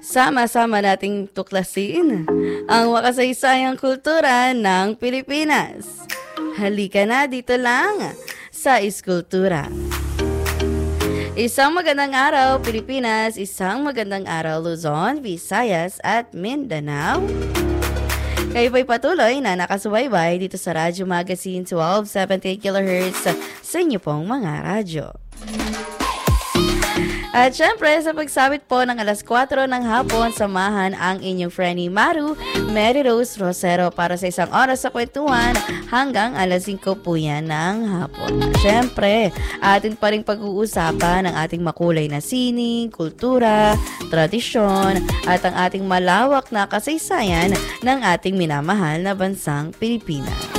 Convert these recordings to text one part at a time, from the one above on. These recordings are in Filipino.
Sama-sama nating tuklasin ang makasaysayang kultura ng Pilipinas. Halika na dito lang sa Iskultura. Isang magandang araw, Pilipinas. Isang magandang araw, Luzon, Visayas at Mindanao. Kayo po'y patuloy na nakasubaybay dito sa Radyo Magazine 1270 kHz sa inyo pong mga radyo. At syempre, sa pagsabit po ng alas 4 ng hapon, samahan ang inyong friendly Maru, Mary Rose Rosero para sa isang oras sa kwentuhan hanggang alas 5 po yan ng hapon. Syempre, atin pa rin pag-uusapan ang ating makulay na sining, kultura, tradisyon, at ang ating malawak na kasaysayan ng ating minamahal na bansang Pilipinas.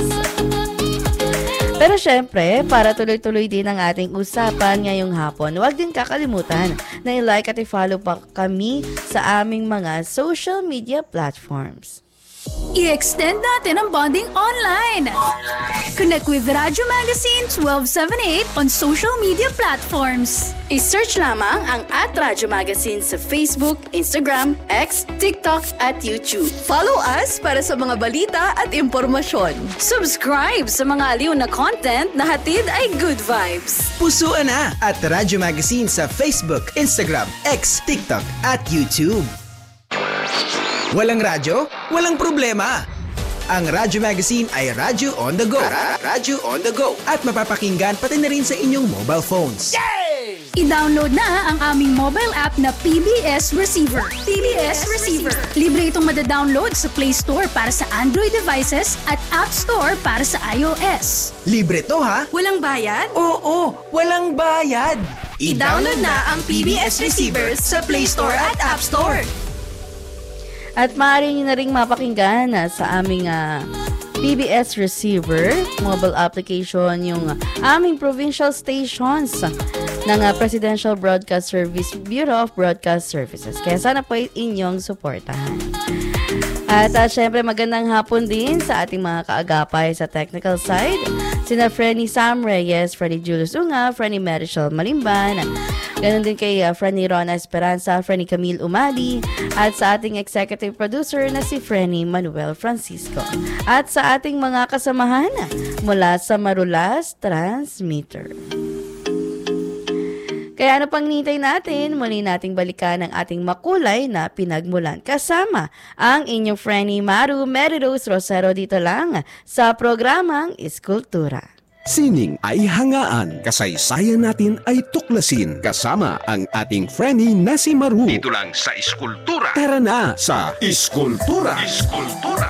Pero syempre, para tuloy-tuloy din ang ating usapan ngayong hapon, huwag din kakalimutan na i-like at i-follow pa kami sa aming mga social media platforms. I-extend natin ang bonding online. Connect with Radyo Magazine 1278 on social media platforms. I-search lamang ang @Radyo Magazine sa Facebook, Instagram, X, TikTok at YouTube. Follow us para sa mga balita at impormasyon. Subscribe sa mga aliw na content na hatid ay good vibes. Pusuan na at Radyo Magazine sa Facebook, Instagram, X, TikTok at YouTube. Walang radyo? Walang problema! Ang Radyo Magazine ay radyo on the go. Radyo on the go. At mapapakinggan pati na rin sa inyong mobile phones. Yay! I-download na ang aming mobile app na PBS Receiver. PBS Receiver. Libre itong madadownload sa Play Store para sa Android devices at App Store para sa iOS. Libre to ha? Walang bayad? Oo, walang bayad! I-download na ang PBS Receiver sa Play Store at App Store. At maaari nyo na rin mapakinggan sa aming PBS Receiver mobile application yung aming provincial stations ng Presidential Broadcast Service Bureau of Broadcast Services. Kaya sana po inyong suportahan. At syempre magandang hapon din sa ating mga kaagapay sa technical side. Sina Frenny Sam Reyes, Frenny Julius Unga, Frenny Marichel Malimban, ganon din kay Frenny Rona Esperanza, Frenny Camille Umali, at sa ating executive producer na si Frenny Manuel Francisco. At sa ating mga kasamahan mula sa Marulas Transmitter. Kaya ano pang nintay natin, muli nating balikan ang ating makulay na pinagmulan. Kasama ang inyong Frenny Maru, Mary Rose Rosero dito lang sa programang Iskultura. Sining ay hangaan, kasaysayan natin ay tuklasin, kasama ang ating Frenny na si Maru. Dito lang sa Iskultura. Tara na sa Iskultura. Iskultura.